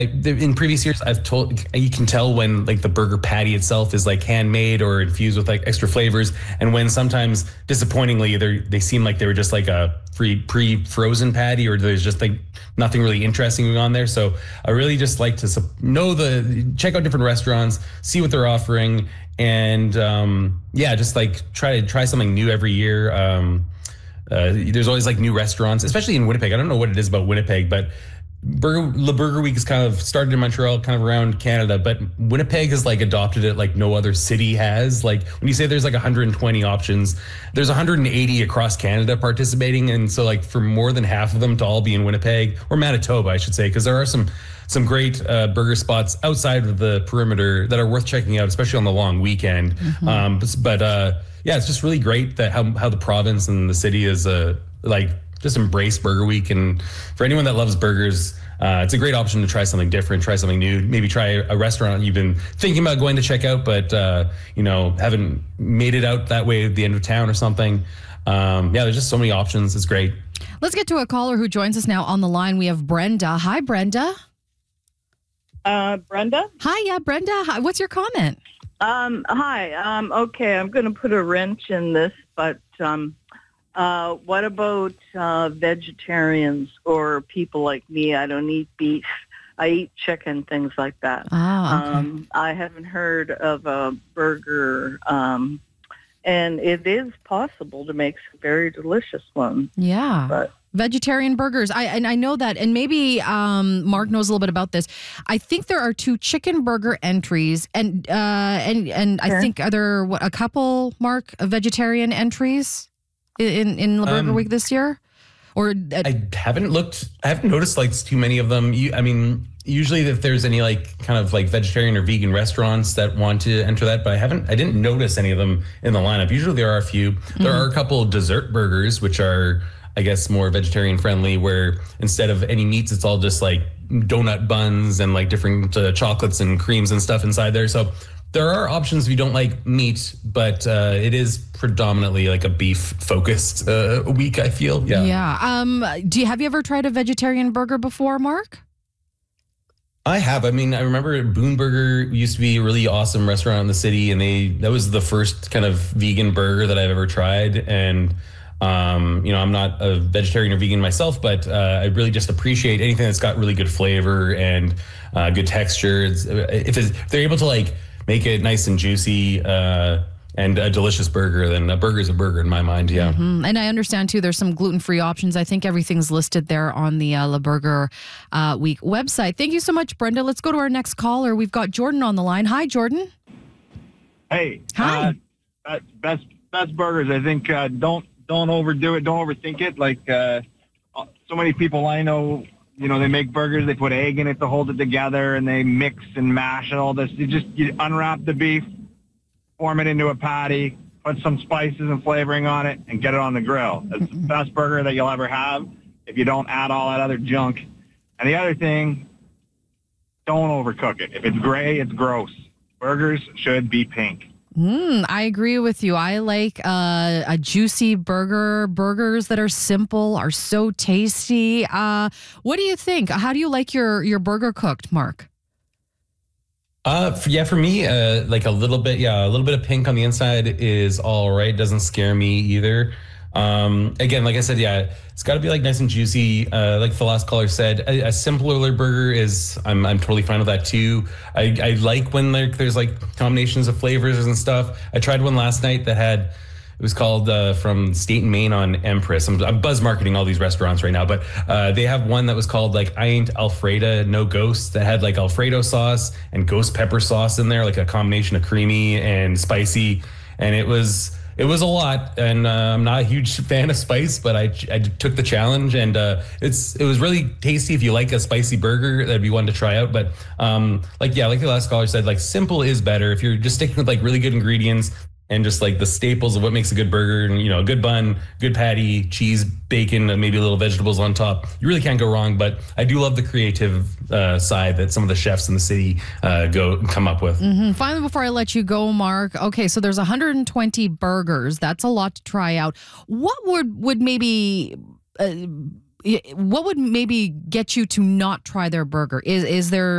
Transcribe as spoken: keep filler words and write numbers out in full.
Like in previous years, I've told you can tell when like the burger patty itself is like handmade or infused with like extra flavors, and when sometimes disappointingly they they seem like they were just like a free pre-frozen patty, or there's just like nothing really interesting going on there. So I really just like to know the check out different restaurants, see what they're offering, and um, yeah, just like try to try something new every year. Um, uh, there's always like new restaurants, especially in Winnipeg. I don't know what it is about Winnipeg, but Burger Le Burger Week is kind of started in Montreal, kind of around Canada, but Winnipeg has like adopted it like no other city has. Like when you say there's like one hundred twenty options, there's one hundred eighty across Canada participating, and so like for more than half of them to all be in Winnipeg or Manitoba, I should say, because there are some some great uh, burger spots outside of the perimeter that are worth checking out, especially on the long weekend. Mm-hmm. Um, but but uh, yeah, it's just really great that how how the province and the city is uh, like. Just embrace Burger Week, and for anyone that loves burgers, uh, it's a great option to try something different, try something new. Maybe try a restaurant you've been thinking about going to check out, but uh, you know haven't made it out that way at the end of town or something. Um, yeah, there's just so many options. It's great. Let's get to a caller who joins us now on the line. We have Brenda. Hi, Brenda. Uh, Brenda. Hi, yeah, Brenda. Hi. What's your comment? Um, hi. Um, okay, I'm going to put a wrench in this, but. Um, Uh, what about uh, vegetarians or people like me? I don't eat beef. I eat chicken, things like that. Ah, okay. um, I haven't heard of a burger, um, and it is possible to make some very delicious ones. Yeah. But vegetarian burgers. I and I know that, and maybe um, Mark knows a little bit about this. I think there are two chicken burger entries, and uh, and and Okay. I think are there what, a couple, Mark, of vegetarian entries in in the Burger Um, Week this year, or uh, I haven't looked. I haven't noticed like too many of them. You, I mean, usually if there's any like kind of like vegetarian or vegan restaurants that want to enter that, but I haven't. I didn't notice any of them in the lineup. Usually there are a few. Mm-hmm. There are a couple of dessert burgers which are, I guess, more vegetarian friendly, where instead of any meats, it's all just like donut buns and like different uh, chocolates and creams and stuff inside there. So there are options if you don't like meat, but uh, it is predominantly like a beef focused uh, week, I feel. Yeah. yeah. Um, do you have you ever tried a vegetarian burger before, Mark? I have. I mean, I remember Boone Burger used to be a really awesome restaurant in the city, and they that was the first kind of vegan burger that I've ever tried. And um, you know, I'm not a vegetarian or vegan myself, but uh, I really just appreciate anything that's got really good flavor and uh, good texture. It's, if, it's, if they're able to like make it nice and juicy uh, and a delicious burger, then a burger is a burger in my mind. Yeah. Mm-hmm. And I understand too, there's some gluten-free options. I think everything's listed there on the uh, Le Burger uh, Week website. Thank you so much, Brenda. Let's go to our next caller. We've got Jordan on the line. Hi, Jordan. Hey. Hi. Uh, best best burgers. I think uh, don't don't overdo it. Don't overthink it. Like uh, so many people I know, you know, they make burgers, they put egg in it to hold it together, and they mix and mash and all this. You just you unwrap the beef, form it into a patty, put some spices and flavoring on it, and get it on the grill. It's the best burger that you'll ever have if you don't add all that other junk. And the other thing, don't overcook it. If it's gray, it's gross. Burgers should be pink. Mm, I agree with you. I like uh, a juicy burger. Burgers that are simple are so tasty. Uh, what do you think? How do you like your, your burger cooked, Mark? Uh, for, yeah, for me, uh, like a little bit, yeah, a little bit of pink on the inside is all right. Doesn't scare me either. Um, again, like I said, yeah, it's got to be like nice and juicy. Uh, like the last caller said, a, a simpler burger is, I'm, I'm totally fine with that too. I, I like when there, there's like combinations of flavors and stuff. I tried one last night that had, it was called uh, from State and Maine on Empress. I'm, I'm buzz marketing all these restaurants right now, but uh, they have one that was called like I Ain't Alfreda, No Ghost, that had like Alfredo sauce and ghost pepper sauce in there, like a combination of creamy and spicy. And it was, it was a lot. And uh, I'm not a huge fan of spice, but I, I took the challenge, and uh, it's, it was really tasty. If you like a spicy burger, that'd be one to try out. But um, like, yeah, like the last caller said, like simple is better. If you're just sticking with like really good ingredients, and just like the staples of what makes a good burger, and, you know, a good bun, good patty, cheese, bacon, and maybe a little vegetables on top. You really can't go wrong. But I do love the creative uh, side that some of the chefs in the city uh, go come up with. Mm-hmm. Finally, before I let you go, Mark, okay, so there's one hundred twenty burgers. That's a lot to try out. What would, would maybe... Uh, what would maybe get you to not try their burger? Is is there